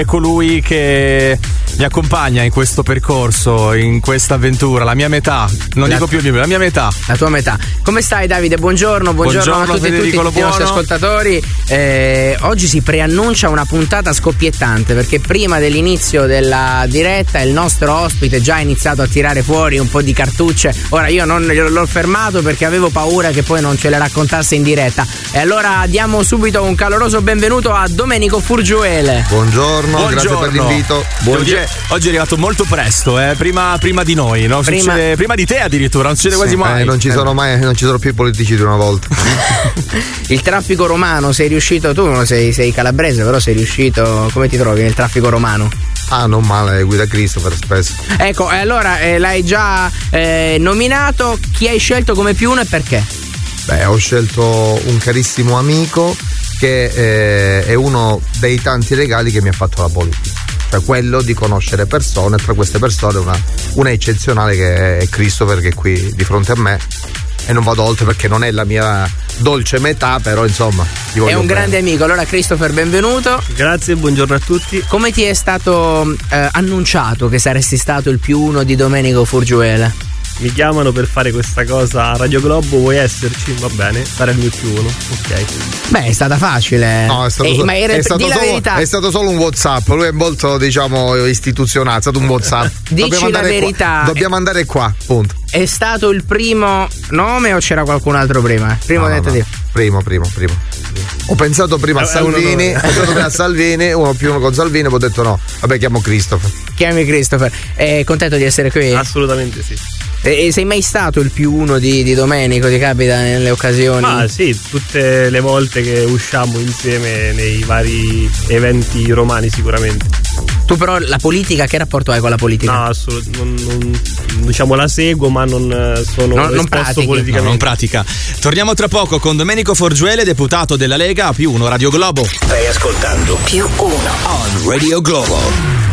è colui che mi accompagna in questo percorso, in questa avventura, la mia metà. Non dico più la mia metà. La tua metà. Come stai, Davide? Buongiorno a tutti e tutti i nostri ascoltatori. Oggi si preannuncia una puntata scoppiettante, perché prima dell'inizio della diretta il nostro ospite già ha iniziato a tirare fuori un po' di cartucce. Ora io non l'ho fermato perché avevo paura che poi non ce le raccontasse in diretta. E allora diamo subito un caloroso benvenuto a Domenico Furgiuele. Buongiorno. Grazie per l'invito. Oggi è arrivato molto presto, prima di noi, no? Prima di te addirittura, non succede quasi mai. Non ci sono più i politici di una volta. Il traffico romano, sei riuscito, tu non sei calabrese, però sei riuscito, come ti trovi nel traffico romano? Ah, non male, guida Christopher spesso. Ecco, allora l'hai già nominato, chi hai scelto come più uno e perché? Beh, ho scelto un carissimo amico che è uno dei tanti regali che mi ha fatto la politica, cioè quello di conoscere persone, tra queste persone una eccezionale che è Christopher, che è qui di fronte a me, e non vado oltre perché non è la mia dolce metà, però insomma è un grande amico. Allora Christopher, benvenuto. Grazie, buongiorno a tutti. Come ti è stato annunciato che saresti stato il più uno di Domenico Furgiuele? Mi chiamano per fare questa cosa a Radio Globo, vuoi esserci? Va bene, sarà il mio più uno. Ok. Beh, è stata facile. No, è stato solo un WhatsApp. Lui è molto, istituzionale. È stato un WhatsApp. Dici la verità. Dobbiamo andare qua, punto. È stato il primo nome o c'era qualcun altro prima? Primo. Ho pensato prima a Salvini, uno più uno con Salvini, poi ho detto no, vabbè, chiamo Christopher. Chiami Christopher. È contento di essere qui? Assolutamente sì. E sei mai stato il più uno di Domenico? Ti capita nelle occasioni? Ah sì, tutte le volte che usciamo insieme nei vari eventi romani sicuramente. Tu però la politica, che rapporto hai con la politica? No, assolutamente diciamo la seguo, ma non sono esposto politicamente. Non pratica. Torniamo tra poco con Domenico Furgiuele, deputato della Lega a +1 Radio Globo. Stai ascoltando +1 on Radio Globo.